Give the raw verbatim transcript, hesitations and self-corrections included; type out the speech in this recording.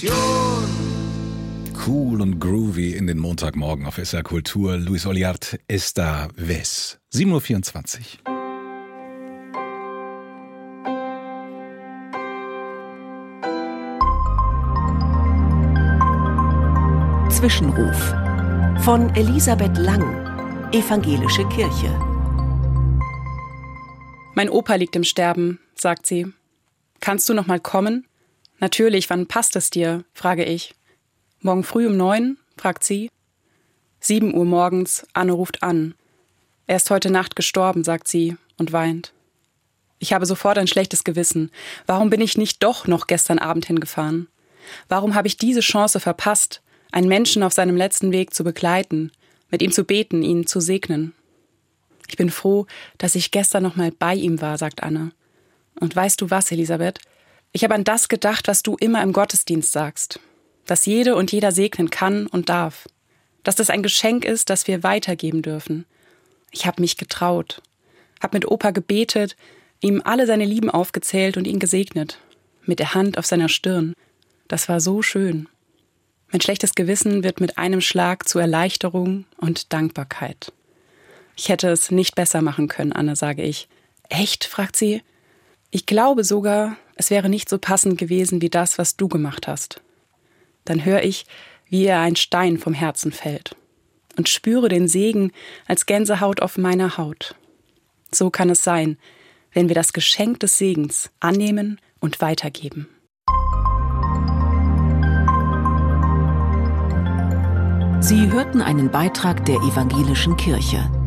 Cool und groovy in den Montagmorgen auf S R Kultur. Luis Oliart, Esta Vez. sieben Uhr vierundzwanzig. Zwischenruf von Elisabeth Lang, Evangelische Kirche. Mein Opa liegt im Sterben, sagt sie. Kannst du noch mal kommen? Natürlich, wann passt es dir, frage ich. Morgen früh um neun, fragt sie. Sieben Uhr morgens, Anne ruft an. Er ist heute Nacht gestorben, sagt sie und weint. Ich habe sofort ein schlechtes Gewissen. Warum bin ich nicht doch noch gestern Abend hingefahren? Warum habe ich diese Chance verpasst, einen Menschen auf seinem letzten Weg zu begleiten, mit ihm zu beten, ihn zu segnen? Ich bin froh, dass ich gestern noch mal bei ihm war, sagt Anne. Und weißt du was, Elisabeth? Ich habe an das gedacht, was du immer im Gottesdienst sagst. Dass jede und jeder segnen kann und darf. Dass das ein Geschenk ist, das wir weitergeben dürfen. Ich habe mich getraut. Habe mit Opa gebetet, ihm alle seine Lieben aufgezählt und ihn gesegnet. Mit der Hand auf seiner Stirn. Das war so schön. Mein schlechtes Gewissen wird mit einem Schlag zu Erleichterung und Dankbarkeit. Ich hätte es nicht besser machen können, Anne, sage ich. Echt? Fragt sie. Ich glaube sogar, es wäre nicht so passend gewesen wie das, was du gemacht hast. Dann höre ich, wie ihr ein Stein vom Herzen fällt und spüre den Segen als Gänsehaut auf meiner Haut. So kann es sein, wenn wir das Geschenk des Segens annehmen und weitergeben. Sie hörten einen Beitrag der Evangelischen Kirche.